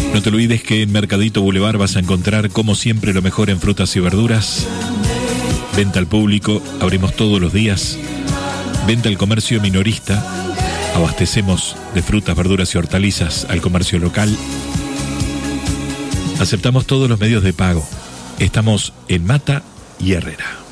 No te olvides que en Mercadito Boulevard vas a encontrar, como siempre, lo mejor en frutas y verduras. Venta al público, abrimos todos los días. Venta al comercio minorista. Abastecemos de frutas, verduras y hortalizas al comercio local. Aceptamos todos los medios de pago. Estamos en Mata y Herrera.